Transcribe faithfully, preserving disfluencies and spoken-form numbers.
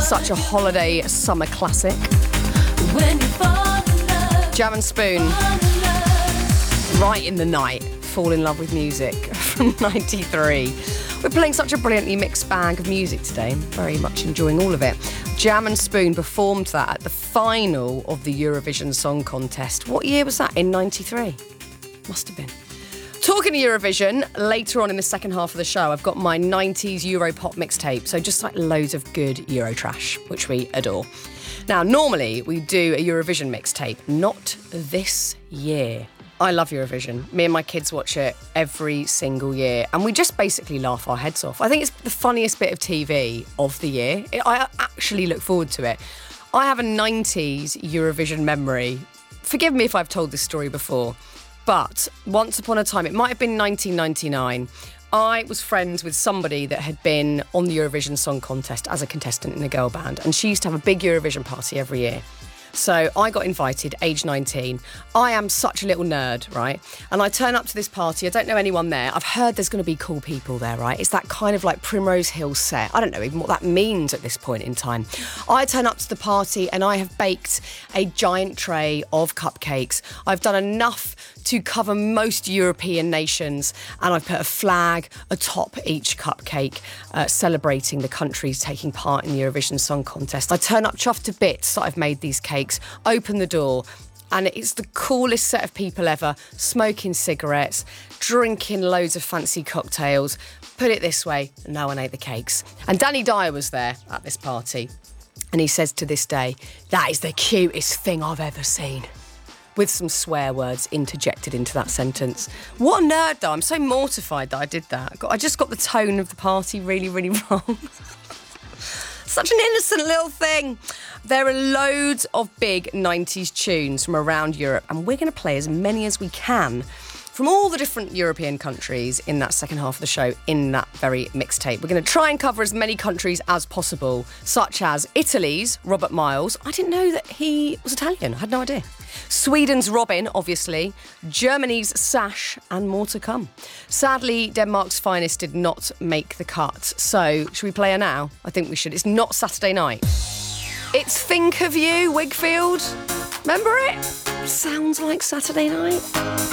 such a holiday summer classic. When you fall in love, Jam and Spoon, fall in love. Right in the Night, Fall in Love with Music from ninety-three. We're playing such a brilliantly mixed bag of music today. I'm very much enjoying all of it. Jam and Spoon performed that at the final of the Eurovision Song Contest. What year was that? In ninety-three? Must have been. Talking to Eurovision, later on in the second half of the show, I've got my nineties Europop mixtape. So just like loads of good Euro trash, which we adore. Now, normally we do a Eurovision mixtape. Not this year. I love Eurovision. Me and my kids watch it every single year, and we just basically laugh our heads off. I think it's the funniest bit of T V of the year. I actually look forward to it. I have a nineties Eurovision memory. Forgive me if I've told this story before, but once upon a time, it might have been nineteen ninety-nine, I was friends with somebody that had been on the Eurovision Song Contest as a contestant in a girl band, and she used to have a big Eurovision party every year. So I got invited, age nineteen. I am such a little nerd, right? And I turn up to this party. I don't know anyone there. I've heard there's going to be cool people there, right? It's that kind of like Primrose Hill set. I don't know even what that means at this point in time. I turn up to the party and I have baked a giant tray of cupcakes. I've done enough to cover most European nations, and I've put a flag atop each cupcake uh, celebrating the countries taking part in the Eurovision Song Contest. I turn up chuffed to bits that I've made these cakes, open the door, and it's the coolest set of people ever, smoking cigarettes, drinking loads of fancy cocktails. Put it this way, no one ate the cakes. And Danny Dyer was there at this party, and he says to this day, "That is the cutest thing I've ever seen," with some swear words interjected into that sentence. What a nerd, though. I'm so mortified that I did that. I just got the tone of the party really, really wrong. Such an innocent little thing. There are loads of big nineties tunes from around Europe, and we're going to play as many as we can from all the different European countries in that second half of the show, in that very mixtape. We're going to try and cover as many countries as possible, such as Italy's Robert Miles. I didn't know that he was Italian. I had no idea. Sweden's Robin, obviously. Germany's Sash, and more to come. Sadly, Denmark's Finest did not make the cut. So, should we play her now? I think we should. It's not Saturday night. It's Think of You, Wigfield. Remember it? Sounds like Saturday night.